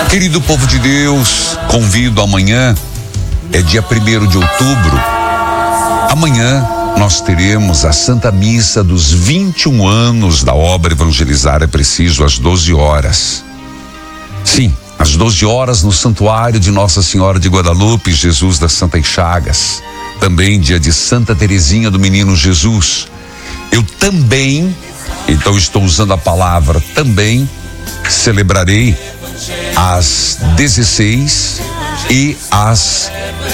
Querido povo de Deus, convido amanhã, é dia 1º de outubro. Amanhã nós teremos a Santa Missa dos 21 anos da obra Evangelizar é Preciso, às 12 horas. Sim, às 12 horas no Santuário de Nossa Senhora de Guadalupe, Jesus das Santas Chagas. Também dia de Santa Teresinha do Menino Jesus. Eu também, então estou usando a palavra também, celebrarei às 16 e às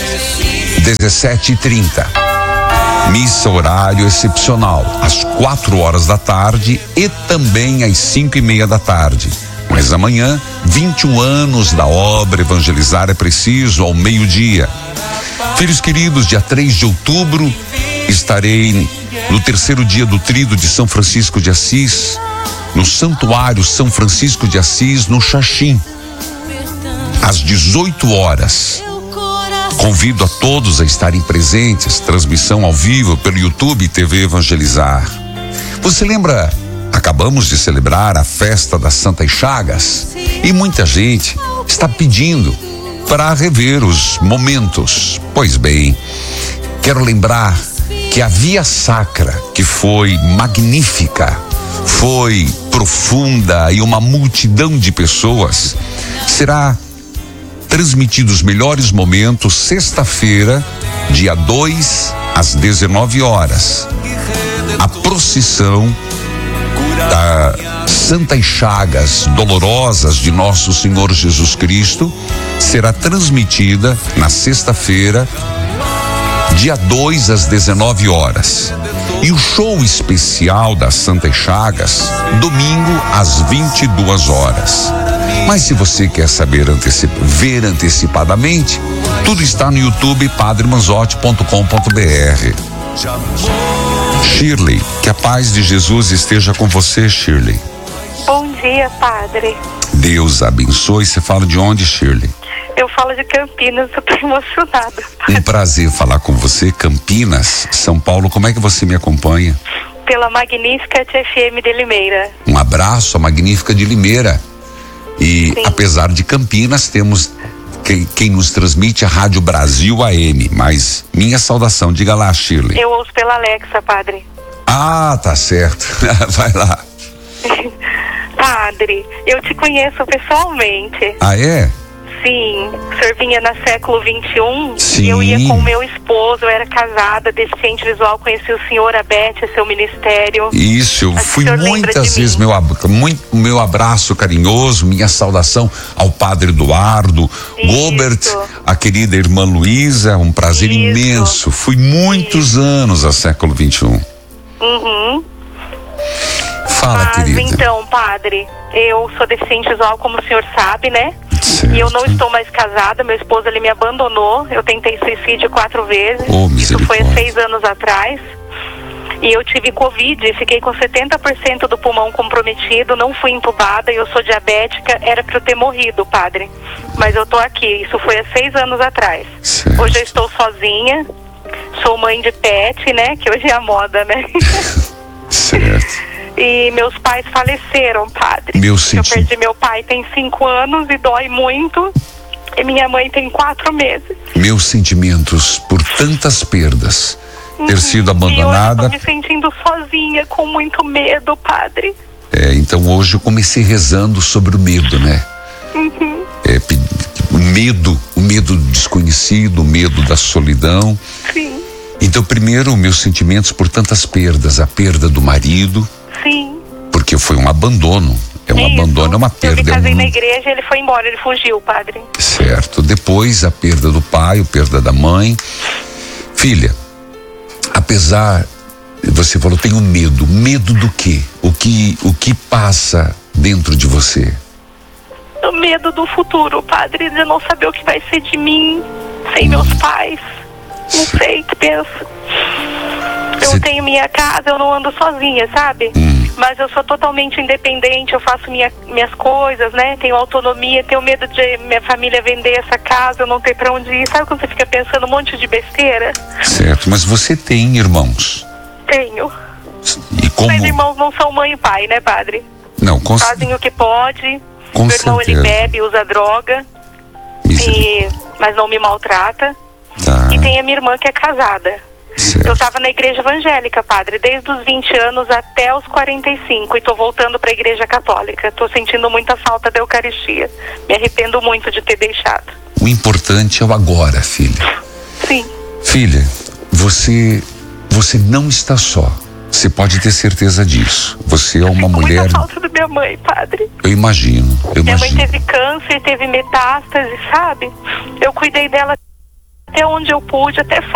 17h30. Missa horário excepcional, às 4 horas da tarde e também às 5:30 da tarde. Mas amanhã, 21 anos da obra Evangelizar é Preciso, ao meio-dia. Filhos queridos, dia 3 de outubro, estarei no terceiro dia do Tríduo de São Francisco de Assis, no Santuário São Francisco de Assis, no Xaxim, às 18 horas. Convido a todos a estarem presentes, transmissão ao vivo pelo YouTube e TV Evangelizar. Você lembra, acabamos de celebrar a festa das Santas Chagas e muita gente está pedindo para rever os momentos. Pois bem, quero lembrar que a Via Sacra, que foi magnífica, foi profunda e uma multidão de pessoas, será transmitido os melhores momentos sexta-feira, dia 2, às 19 horas. A procissão das Santas Chagas Dolorosas de Nosso Senhor Jesus Cristo será transmitida na sexta-feira, dia 2, às 19 horas. E o show especial das Santas Chagas, domingo, às 22 horas. Mas se você quer saber ver antecipadamente, tudo está no YouTube padremanzotti.com.br. Shirley, que a paz de Jesus esteja com você, Shirley. Bom dia, padre. Deus abençoe. Você fala de onde, Shirley? Eu falo de Campinas, eu tô emocionada. Um prazer falar com você, Campinas, São Paulo. Como é que você me acompanha? Pela Magnífica FM de Limeira. Um abraço, a Magnífica de Limeira. E sim, apesar de Campinas, temos quem nos transmite a Rádio Brasil AM. Mas minha saudação, diga lá, Shirley. Eu ouço pela Alexa, padre. Ah, tá certo. Vai lá. Padre, eu te conheço pessoalmente. Ah, é? Sim, o senhor vinha na século 21. Sim. Eu ia com o meu esposo, eu era casada, deficiente visual, conheci o senhor, a Beth, seu ministério. Isso, eu fui muitas vezes, meu abraço carinhoso, minha saudação ao padre Eduardo, Gobert, a querida irmã Luísa, um prazer imenso. Fui muitos anos a século 21. Uhum. Fala, querida. Então, padre, eu sou deficiente visual, como o senhor sabe, né? Certo. E eu não estou mais casada, meu esposo, ele me abandonou, eu tentei suicídio 4 vezes, isso foi há 6 anos atrás, e eu tive Covid, fiquei com 70% do pulmão comprometido, não fui entubada, eu sou diabética, era pra eu ter morrido, padre, mas eu tô aqui, isso foi há 6 anos atrás. Certo. Hoje eu estou sozinha, sou mãe de pet, né, que hoje é a moda, né? Certo. E meus pais faleceram, padre. Eu perdi meu pai tem 5 anos e dói muito. E minha mãe tem 4 meses. Meus sentimentos por tantas perdas. Ter sido abandonada. E eu estou me sentindo sozinha, com muito medo, padre. Então hoje eu comecei rezando sobre o medo, né? Uhum. O medo desconhecido, o medo da solidão. Sim. Então primeiro meus sentimentos por tantas perdas, a perda do marido. Sim. Porque foi um abandono. Abandono, é uma perda. Eu me casei na igreja e ele foi embora, ele fugiu, padre. Certo. Depois a perda do pai, a perda da mãe. Filha, apesar, você falou, tenho medo. Medo do quê? O que passa dentro de você? O medo do futuro, padre, de não saber o que vai ser de mim sem meus pais. Não sei o que penso. Eu tenho minha casa, eu não ando sozinha, sabe? Mas eu sou totalmente independente, eu faço minhas coisas, né? Tenho autonomia, tenho medo de minha família vender essa casa, eu não ter pra onde ir. Sabe quando você fica pensando um monte de besteira? Certo, mas você tem irmãos? Tenho. E como? Mas irmãos não são mãe e pai, né, padre? Não, fazem o que pode. Com Meu irmão, ele certeza. bebe, usa droga, mas não me maltrata. Tá. E tem a minha irmã que é casada. Certo. Eu estava na igreja evangélica, padre, desde os 20 anos até os 45 e tô voltando para a igreja católica. Tô sentindo muita falta da Eucaristia. Me arrependo muito de ter deixado. O importante é o agora, filha. Sim. Filha, você não está só. Você pode ter certeza disso. Você é uma mulher... Muita falta da minha mãe, padre. Eu imagino. Minha mãe teve câncer, teve metástase, sabe? Eu cuidei dela até onde eu pude, até